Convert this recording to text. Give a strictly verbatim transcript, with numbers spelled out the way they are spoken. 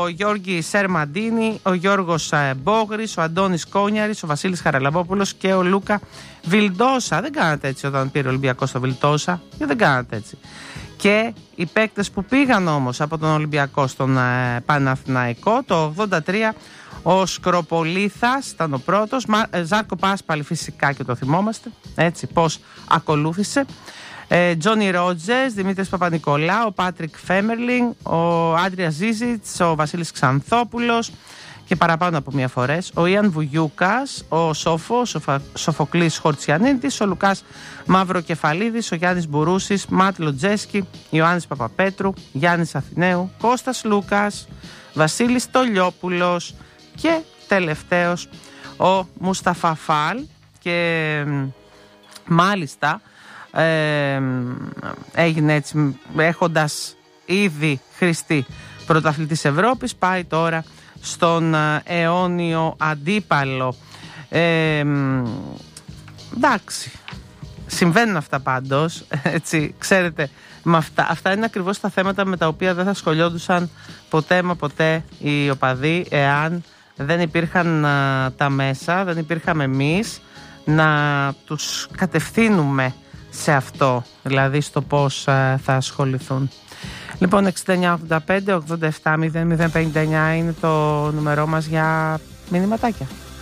Γιώργη Σερμαντίνη, ο Γιώργος Μπόγρης, ο Αντώνης Κόνιαρης, ο Βασίλης Χαραλαμπόπουλος και ο Λούκα Βιλντόσα. Δεν κάνατε έτσι όταν πήρε ο Ολυμπιακός στο Βιλντόσα, και δεν κάνατε έτσι. Και οι παίκτες που πήγαν όμως από τον Ολυμπιακό στον ε, Παναθηναϊκό, το ογδόντα τρία ο Σκροπολίθας ήταν ο πρώτος, Ζάρκο Πάσπαλη φυσικά και το θυμόμαστε, έτσι πώς ακολούθησε, Τζόνι Ρότζερς, Δημήτρης Παπα-Νικολάου, ο Πάτρικ Φέμερλινγκ, ο Άντρια Ζίζιτς, ο Βασίλης Ξανθόπουλος και παραπάνω από μία φορές, ο Ιαν Βουγιούκας, ο Σόφος, ο Σοφοκλής Χορτσιανίτης, ο Λουκάς Μαυροκεφαλίδης, ο Γιάννης Μπουρούσης, Ματ Λοτζέσκι, Ιωάννης Παπαπέτρου, Γιάννης Αθηναίου, Κώστας Λούκας, Βασίλης Τολιόπουλος και τελευταίος ο Μουσταφά Φαλ. Και μάλιστα ε, έγινε έτσι, έχοντας ήδη χρηστεί πρωταθλητής Ευρώπης, πάει τώρα στον αιώνιο αντίπαλο. Ε, εντάξει, συμβαίνουν αυτά πάντως, έτσι, ξέρετε, με αυτά, αυτά είναι ακριβώς τα θέματα με τα οποία δεν θα ασχολιόντουσαν ποτέ μα ποτέ οι οπαδοί, εάν δεν υπήρχαν α, τα μέσα, δεν υπήρχαμε εμείς να τους κατευθύνουμε σε αυτό, δηλαδή στο πώς α, θα ασχοληθούν. Λοιπόν, εξήντα εννιά ογδόντα πέντε ογδόντα επτά μηδέν μηδέν πενήντα εννιά είναι το νούμερό μας για μηνυματάκια.